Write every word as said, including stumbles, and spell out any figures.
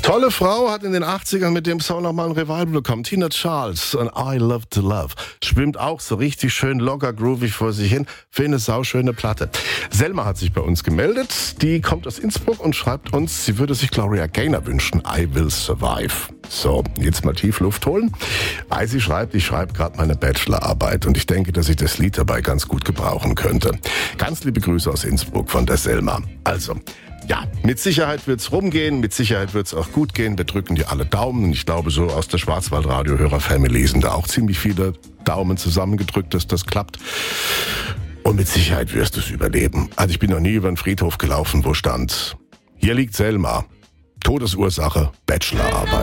Tolle Frau hat in den achtzigern mit dem Song nochmal ein Revival bekommen. Tina Charles und I Love to Love. Schwimmt auch so richtig schön locker, groovig vor sich hin. Für eine sauschöne Platte. Selma hat sich bei uns gemeldet. Die kommt aus Innsbruck und schreibt uns, sie würde sich Gloria Gaynor wünschen. I Will Survive. So, jetzt mal tief Luft holen. Weil sie schreibt, ich schreibe gerade meine Bachelorarbeit und ich denke, dass ich das Lied dabei ganz gut gebrauchen könnte. Ganz liebe Grüße aus Innsbruck von der Selma. Also, ja, mit Sicherheit wird's rumgehen, mit Sicherheit wird's auch gut gehen. Wir drücken dir alle Daumen und ich glaube, so aus der Schwarzwaldradio-Hörer-Family sind da auch ziemlich viele Daumen zusammengedrückt, dass das klappt. Und mit Sicherheit wirst du es überleben. Also ich bin noch nie über den Friedhof gelaufen, wo stand: Hier liegt Selma. Todesursache, Bachelorarbeit.